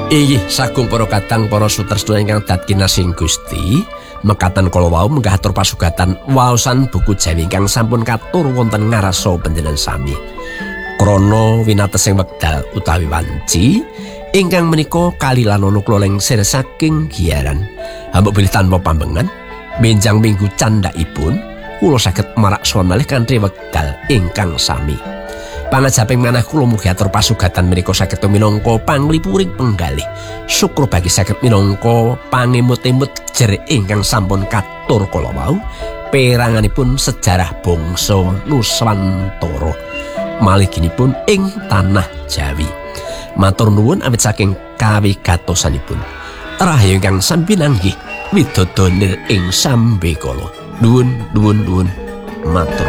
Inggih sagung para kadang para sutresna ingkang dadi kinasih Gusti, mekaten kala wau menggah atur pasugatan waosan buku Jawi ingkang sampun katur wonten ngarasa panjenengan sami. Krana winatesing wekdal utawi wanci ingkang menika kalilanana kula lengser saking giyaran. Hamba bilih tanpa pambengan menjang minggu candhaipun kula saged maraksa malih kanthi wekdal ingkang sami. Pangajaping manah kula mugi atur pasugatan menika saged minangka panglipuring penggalih. Syukur bagi saged minangka pangemut-emut jer ingkang sampun katur kala wau peranganipun sejarah bangsa Nuswantara. Maliginipun ing tanah Jawi. Matur nuwun awit saking kawigatosanipun. Rahayu ingkang sami nanggih widodonir ing sambekala. Nuwun. Matur.